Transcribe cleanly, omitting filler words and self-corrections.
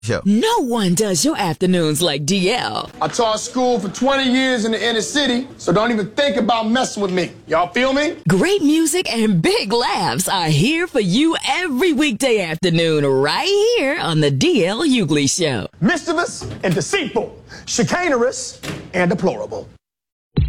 Show. No one does your afternoons like DL. I taught school for 20 years in the inner city, so don't even think about messing with me. Y'all feel me? Great music and big laughs are here for you every weekday afternoon right here on the DL Hughley Show. Mischievous and deceitful, chicanerous and deplorable.